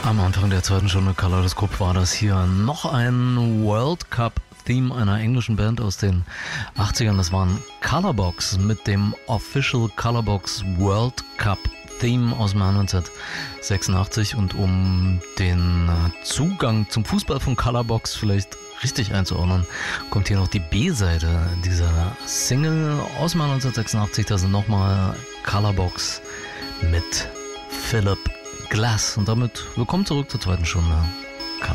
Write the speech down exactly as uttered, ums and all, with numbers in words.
Am Anfang der zweiten Stunde Kaleidoskop war das hier noch ein World Cup Theme einer englischen Band aus den achtzigern. Das waren Colorbox mit dem Official Colorbox World Cup Theme aus dem Jahr neunzehnhundertsechsundachtzig. Und um den Zugang zum Fußball von Colorbox vielleicht richtig einzuordnen, kommt hier noch die B-Seite dieser Single aus dem Jahr neunzehnhundertsechsundachtzig. Da sind nochmal Colorbox mit Philip Glass. Und damit willkommen zurück zur zweiten Stunde